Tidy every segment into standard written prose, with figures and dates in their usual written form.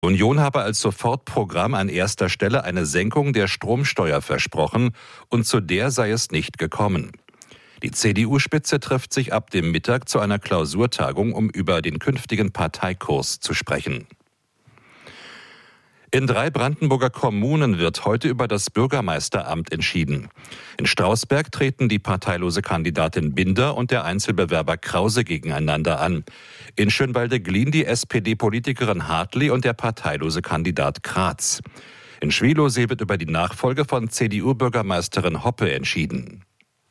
Union habe als Sofortprogramm an erster Stelle eine Senkung der Stromsteuer versprochen und zu der sei es nicht gekommen. Die CDU-Spitze trifft sich ab dem Mittag zu einer Klausurtagung, um über den künftigen Parteikurs zu sprechen. In 3 Brandenburger Kommunen wird heute über das Bürgermeisteramt entschieden. In Strausberg treten die parteilose Kandidatin Binder und der Einzelbewerber Krause gegeneinander an. In Schönwalde-Glien die SPD-Politikerin Hartli und der parteilose Kandidat Kratz. In Schwielowsee wird über die Nachfolge von CDU-Bürgermeisterin Hoppe entschieden.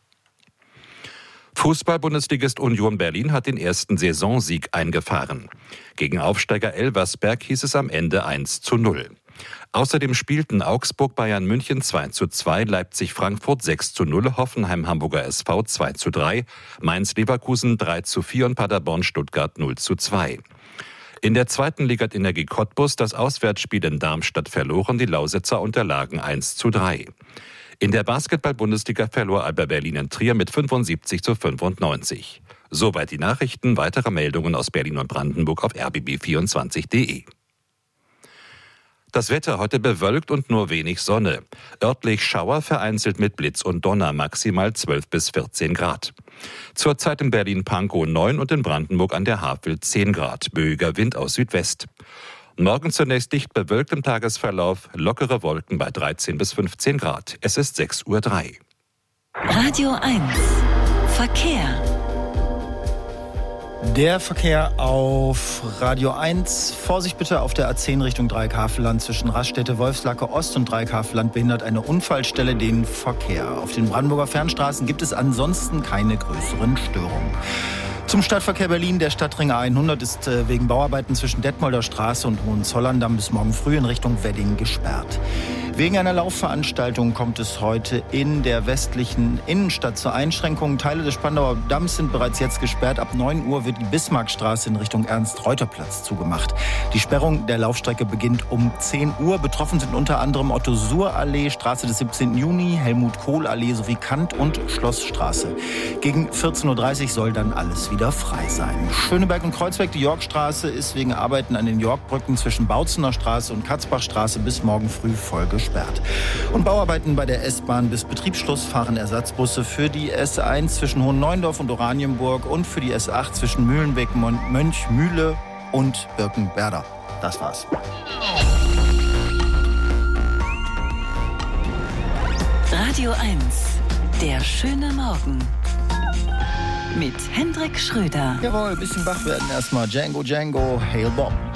Fußball-Bundesligist Union Berlin hat den ersten Saisonsieg eingefahren. Gegen Aufsteiger Elversberg hieß es am Ende 1:0. Außerdem spielten Augsburg Bayern München 2:2, Leipzig-Frankfurt 6:0, Hoffenheim-Hamburger SV 2:3, Mainz-Leverkusen 3:4 und Paderborn-Stuttgart 0:2. In der zweiten Liga hat Energie Cottbus das Auswärtsspiel in Darmstadt verloren, die Lausitzer unterlagen 1:3. In der Basketball-Bundesliga verlor Alba Berlin in Trier mit 75:95. Soweit die Nachrichten. Weitere Meldungen aus Berlin und Brandenburg auf rbb24.de. Das Wetter heute bewölkt und nur wenig Sonne. Örtlich Schauer, vereinzelt mit Blitz und Donner, maximal 12 bis 14 Grad. Zurzeit in Berlin-Pankow 9 und in Brandenburg an der Havel 10 Grad. Böiger Wind aus Südwest. Morgen zunächst dicht bewölkt im Tagesverlauf, lockere Wolken bei 13 bis 15 Grad. Es ist 6:03 Uhr. Radio 1 Verkehr. Der Verkehr auf Radio 1. Vorsicht bitte auf der A10 Richtung Dreieckhavelland zwischen Raststätte Wolfslacke Ost und Dreieckhavelland behindert eine Unfallstelle den Verkehr. Auf den Brandenburger Fernstraßen gibt es ansonsten keine größeren Störungen. Zum Stadtverkehr Berlin. Der Stadtring A100 ist wegen Bauarbeiten zwischen Detmolder Straße und Hohenzollern-Damm bis morgen früh in Richtung Wedding gesperrt. Wegen einer Laufveranstaltung kommt es heute in der westlichen Innenstadt zu Einschränkungen. Teile des Spandauer Damms sind bereits jetzt gesperrt. Ab 9 Uhr wird die Bismarckstraße in Richtung Ernst-Reuter-Platz zugemacht. Die Sperrung der Laufstrecke beginnt um 10 Uhr. Betroffen sind unter anderem Otto-Suhr-Allee, Straße des 17. Juni, Helmut-Kohl-Allee sowie Kant- und Schlossstraße. Gegen 14:30 Uhr soll dann alles wieder frei sein. Schöneberg und Kreuzberg, die Yorkstraße ist wegen Arbeiten an den Yorkbrücken zwischen Bautzener Straße und Katzbachstraße bis morgen früh voll gesperrt. Und Bauarbeiten bei der S-Bahn bis Betriebsschluss fahren Ersatzbusse für die S1 zwischen Hohenneuendorf und Oranienburg und für die S8 zwischen Mühlenbeek, Mönchmühle und Birkenwerder. Das war's. Radio 1, der schöne Morgen. Mit Hendrik Schröder. Jawohl, ein bisschen wach werden erstmal. Django, Hail Bob.